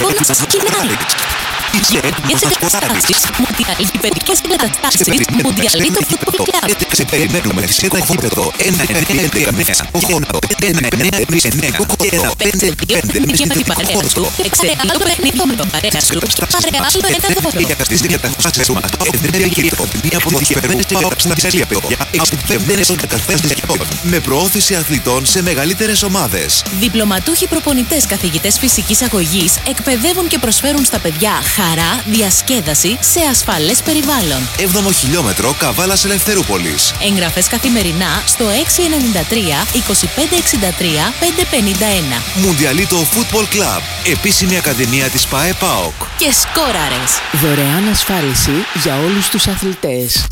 αγώνας ξεκινάει. Για τις εγκαταστάσεις, Μουντιάλ γηπεδικές εγκαταστάσεις, Μουντιάλ το Football Club. Σε περιμένουμε σε ένα γήπεδο 1939 γόνατο 1939 Και με την παρέα σου, εξαιρετικό παιχνίδι με τον παρέα σου, πάρε άλλο ένα δώρο. για τα χωσάσεις μας μία από τις κυβερνήσεις εγκαταστάσεις για παιδιά εξειδικευμένες εγκαταστάσεις με προώθηση αθλητών σε μεγαλύτερες ομάδες. Διπλωματούχοι προπονητές καθηγητές φυσικής αγωγής εκπαιδεύουν και προσφέρουν στα παιδιά χαρά, διασκέδαση σε ασφαλές περιβάλλον. 7ο χιλιόμετρο Καβάλας Ελευθερούπολης. Εγγραφές καθημερινά στο 693 2563 551. Μουντιαλίτο Football Club, επίσημη ακαδημία της ΠΑΕ ΠΑΟΚ. Και σκόραρες! Δωρεάν ασφάλιση για όλους τους αθλητές.